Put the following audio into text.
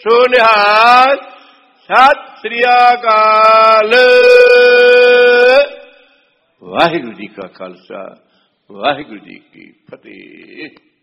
ਸੋ ਨਿਹਾਲ। ਸਤਿ ਸ੍ਰੀ ਅਕਾਲ। ਵਾਹਿਗੁਰੂ ਜੀ ਕਾ ਖਾਲਸਾ, ਵਾਹਿਗੁਰੂ ਜੀ ਕੀ ਫਤਿਹ।